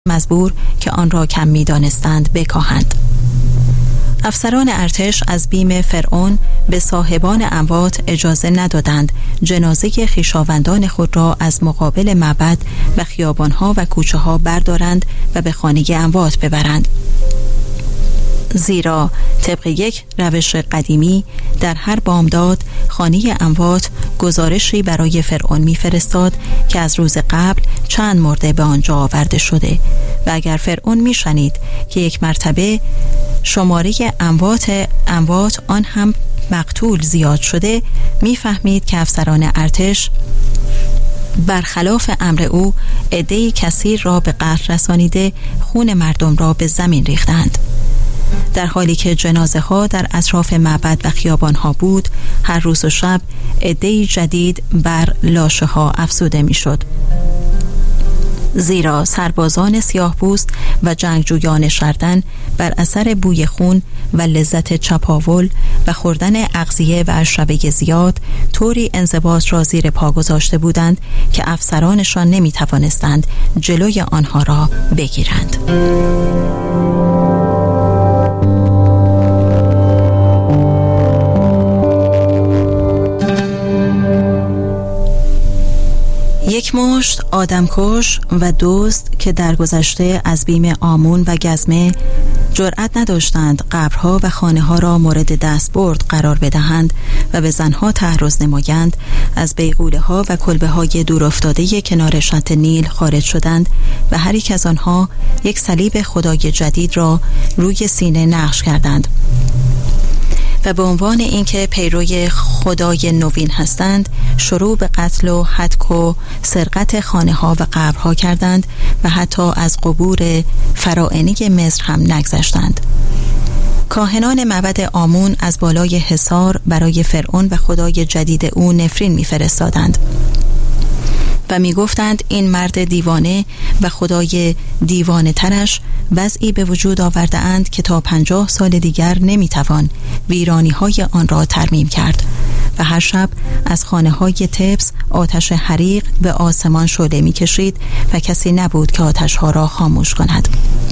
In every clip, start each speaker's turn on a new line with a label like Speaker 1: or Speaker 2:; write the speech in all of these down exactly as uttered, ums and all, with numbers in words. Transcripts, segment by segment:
Speaker 1: مزبور که آن را کم می دانستند بکاهند. افسران ارتش از بیم فرعون به صاحبان اموات اجازه ندادند جنازه خویشاوندان خود را از مقابل معبد و خیابانها و کوچه ها بردارند و به خانه اموات ببرند، زیرا طبق یک روش قدیمی در هر بامداد خانه اموات گزارشی برای فرعون میفرستاد که از روز قبل چند مرده به آنجا آورده شده و اگر فرعون میشنید که یک مرتبه شماره اموات اموات آن هم مقتول زیاد شده، میفهمید که افسران ارتش برخلاف امر او عده‌ای کثیر را به قتل رسانیده خون مردم را به زمین ریختند. در حالی که جنازه ها در اطراف معبد و خیابان ها بود، هر روز و شب عده‌ای جدید بر لاشه ها افزوده می شد، زیرا سربازان سیاه‌پوست و جنگجویان شردن بر اثر بوی خون و لذت چپاول و خوردن اغذیه و اشربه زیاد طوری انضباط را زیر پا گذاشته بودند که افسرانشان نمی توانستند جلوی آنها را بگیرند. یک مشت آدمکش و دزد که در گذشته از بیم آمون و گزمه جرأت نداشتند قبرها و خانه ها را مورد دستبرد قرار بدهند و به زنها تعرض نمایند، از بیغوله ها و کلبه های دور افتاده کنار شط نیل خارج شدند و هر یک از آنها یک صلیب خدای جدید را روی سینه نقش کردند و به عنوان اینکه پیروی خدای نوین هستند شروع به قتل و هتک و سرقت خانه ها و قبرها کردند و حتی از قبور فرائنی مصر هم نگذشتند. کاهنان معبد آمون از بالای حصار برای فرعون و خدای جدید او نفرین می‌فرستادند و می گفتند این مرد دیوانه و خدای دیوانه ترش وضعی به وجود آورده اند که تا پنجاه سال دیگر نمی توان ویرانی های آن را ترمیم کرد و هر شب از خانه های تبس آتش حریق به آسمان شعله می کشید و کسی نبود که آتش ها را خاموش کند.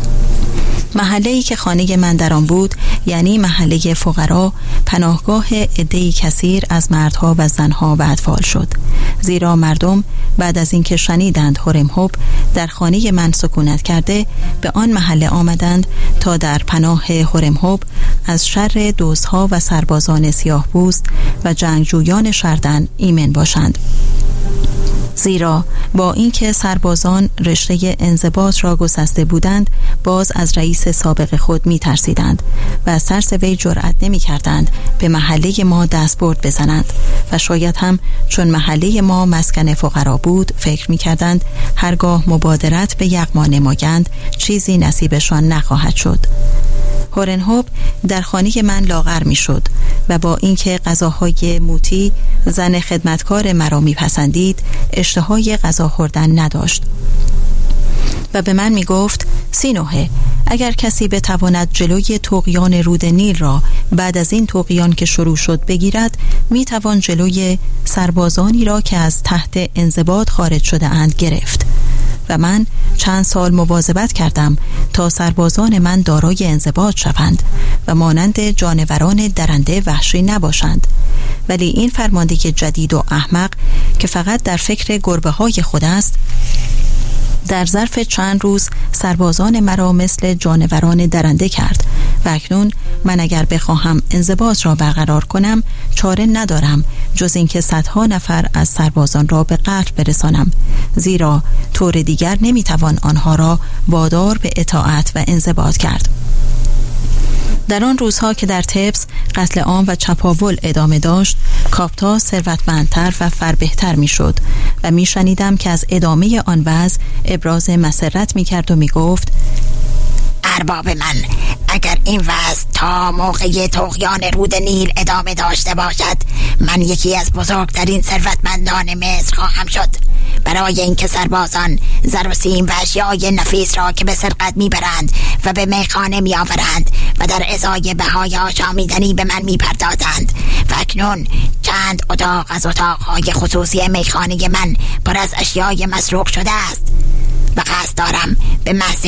Speaker 1: محله‌ای که خانه من در آن بود، یعنی محله فقرا، پناهگاه عده‌ای کثیر از مردها و زنها و اطفال شد، زیرا مردم بعد از اینکه شنیدند هورم‌هوب در خانه من سکونت کرده به آن محله آمدند تا در پناه هورم‌هوب از شر دزدها و سربازان سیاه‌پوست و جنگجویان شردن ایمن باشند، زیرا با اینکه سربازان رشته انضباط را گسسته بودند باز از رئیس سابق خود می ترسیدند و از ترس وی جرأت نمی کردند به محله ما دستبرد بزنند و شاید هم چون محله ما مسکن فقرا بود فکر می کردند هرگاه مبادرت به یغما نمایند چیزی نصیبشان نخواهد شد. هورم‌هوب در خانه من لاغر می شد و با اینکه غذاهای موتی زن خدمتکار مرا می پسندید اشتهای غذا خوردن نداشت و به من می گفت سینوهه، اگر کسی بتواند جلوی طغیان رود نیل را بعد از این طغیان که شروع شد بگیرد، می توان جلوی سربازانی را که از تحت انضباط خارج شده اند گرفت و من چند سال مواظبت کردم تا سربازان من دارای انضباط شوند و مانند جانوران درنده وحشی نباشند، ولی این فرمانده جدید و احمق که فقط در فکر گربه های خود است در ظرف چند روز سربازان مرا مثل جانوران درنده کرد و اکنون من اگر بخواهم انضباط را برقرار کنم چاره ندارم جز اینکه صدها نفر از سربازان را به قتل برسانم، زیرا طور دیگر نمیتوان آنها را وادار به اطاعت و انضباط کرد. در آن روزها که در تبس قتل عام و چپاول ادامه داشت، کاپتا ثروتمندتر و فربهتر میشد و میشنیدم که از ادامه آن وضع ابراز مسرت میکرد و میگفت
Speaker 2: ارباب من، اگر این وضع تا موقع طغیان رود نیل ادامه داشته باشد من یکی از بزرگترین ثروتمندان مصر خواهم شد، برای اینکه سربازان زر و سیم و اشیای نفیس را که به سرقت میبرند و به میخانه میآورند و در ازای بهای آشامیدنی به من میپردازند و اکنون چند اتاق از اتاقهای خصوصی میخانه من پر از اشیای مسروق شده است. و قصد دارم به محض